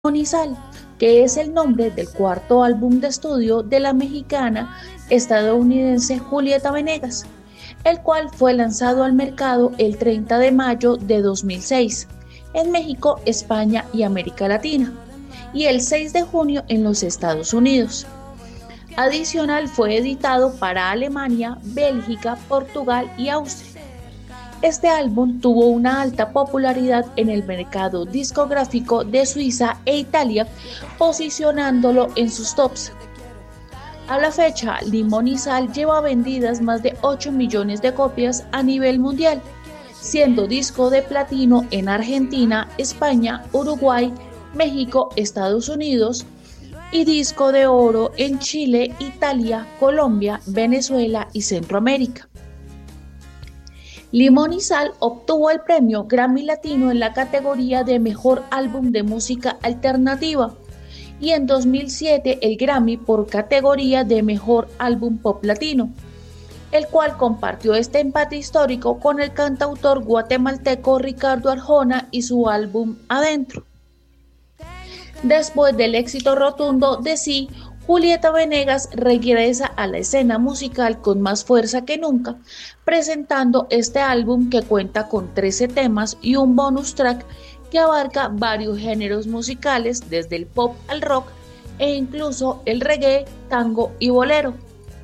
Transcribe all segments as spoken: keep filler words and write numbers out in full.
Monizal, que es el nombre del cuarto álbum de estudio de la mexicana estadounidense Julieta Venegas, el cual fue lanzado al mercado el treinta de mayo de dos mil seis en México, España y América Latina, y el seis de junio en los Estados Unidos. Adicional fue editado para Alemania, Bélgica, Portugal y Austria. Este álbum tuvo una alta popularidad en el mercado discográfico de Suiza e Italia, posicionándolo en sus tops. A la fecha, Limón y Sal lleva vendidas más de ocho millones de copias a nivel mundial, siendo disco de platino en Argentina, España, Uruguay, México, Estados Unidos, y disco de oro en Chile, Italia, Colombia, Venezuela y Centroamérica. Limón y Sal obtuvo el premio Grammy Latino en la categoría de Mejor Álbum de Música Alternativa y en dos mil siete el Grammy por categoría de Mejor Álbum Pop Latino, el cual compartió este empate histórico con el cantautor guatemalteco Ricardo Arjona y su álbum Adentro. Después del éxito rotundo de Sí, Julieta Venegas regresa a la escena musical con más fuerza que nunca, presentando este álbum que cuenta con trece temas y un bonus track que abarca varios géneros musicales, desde el pop al rock e incluso el reggae, tango y bolero.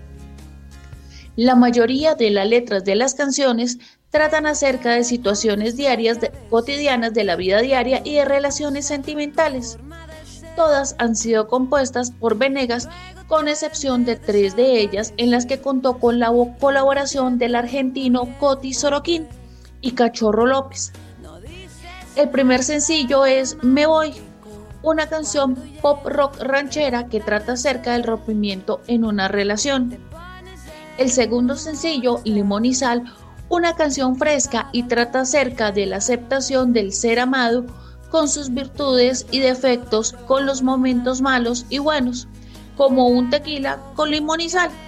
La mayoría de las letras de las canciones tratan acerca de situaciones diarias de, cotidianas de la vida diaria y de relaciones sentimentales. Todas han sido compuestas por Venegas, con excepción de tres de ellas en las que contó con la colaboración del argentino Coti Sorokin y Cachorro López. El primer sencillo es Me Voy, una canción pop rock ranchera que trata acerca del rompimiento en una relación. El segundo sencillo, Limón y Sal, una canción fresca y trata acerca de la aceptación del ser amado, con sus virtudes y defectos, con los momentos malos y buenos, como un tequila con limón y sal.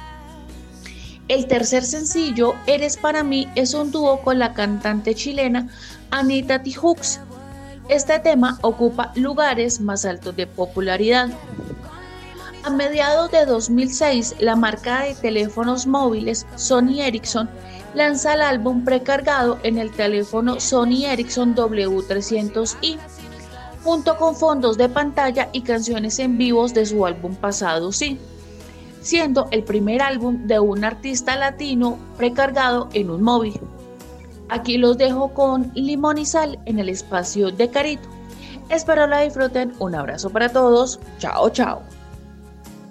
El tercer sencillo, Eres para mí, es un dúo con la cantante chilena Anita Tijoux. Este tema ocupa lugares más altos de popularidad. A mediados de dos mil seis, la marca de teléfonos móviles Sony Ericsson lanza el álbum precargado en el teléfono Sony Ericsson W trescientos i, junto con fondos de pantalla y canciones en vivos de su álbum pasado Sí, siendo el primer álbum de un artista latino precargado en un móvil. Aquí los dejo con Limón y Sal en el espacio de Carito. Espero la disfruten. Un abrazo para todos. Chao, chao.